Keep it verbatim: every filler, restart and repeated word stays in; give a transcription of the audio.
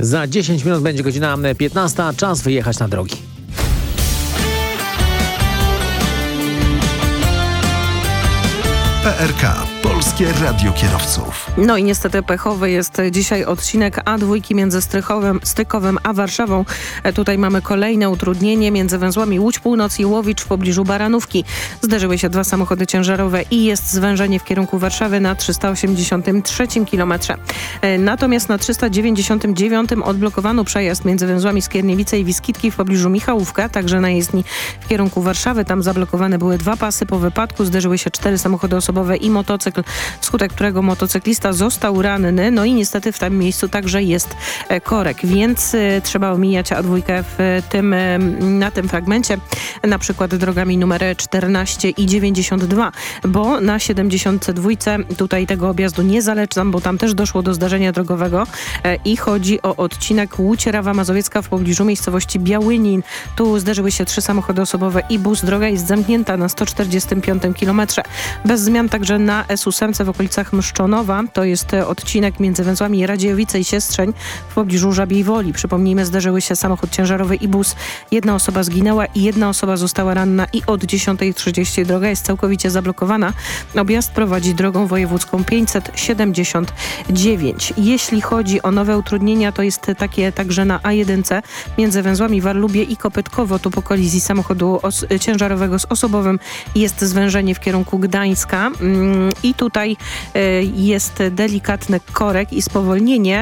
Za dziesięć minut będzie godzina piętnasta. Czas wyjechać na drogi. P R K. Polskie Radio Kierowców. No i niestety pechowy jest dzisiaj odcinek A dwa między Strychowem, Stykowem a Warszawą. Tutaj mamy kolejne utrudnienie między węzłami Łódź Północ i Łowicz w pobliżu Baranówki. Zderzyły się dwa samochody ciężarowe i jest zwężenie w kierunku Warszawy na trzysta osiemdziesiątym trzecim kilometrze. Natomiast na trzysta dziewięćdziesiątym dziewiątym odblokowano przejazd między węzłami Skierniewice i Wiskitki w pobliżu Michałówka, także na jezdni w kierunku Warszawy. Tam zablokowane były dwa pasy. Po wypadku zderzyły się cztery samochody osobowe i motocykl, wskutek którego motocyklista został ranny. No i niestety w tym miejscu także jest korek, więc y, trzeba omijać A dwa w tym, y, na tym fragmencie, na przykład drogami numer czternaście i dziewięćdziesiąt dwa, bo na siedemdziesiąt dwa tutaj tego objazdu nie zalecam, bo tam też doszło do zdarzenia drogowego y, i chodzi o odcinek Łódź-Rawa Mazowiecka w pobliżu miejscowości Białynin. Tu zderzyły się trzy samochody osobowe i bus. Droga jest zamknięta na sto czterdziestym piątym kilometrze. Bez zmian także na S ósem w okolicach Mszczonowa. To jest odcinek między węzłami Radziejowice i Siestrzeń w pobliżu Żabiej Woli. Przypomnijmy, zdarzyły się samochód ciężarowy i bus. Jedna osoba zginęła i jedna osoba została ranna i od dziesiątej trzydzieści droga jest całkowicie zablokowana. Objazd prowadzi drogą wojewódzką pięćset siedemdziesiąt dziewięć. Jeśli chodzi o nowe utrudnienia, to jest takie także na A jeden między węzłami Warlubie i Kopytkowo. Tu po kolizji samochodu os- ciężarowego z osobowym jest zwężenie w kierunku Gdańska. I tutaj y, jest delikatny korek i spowolnienie.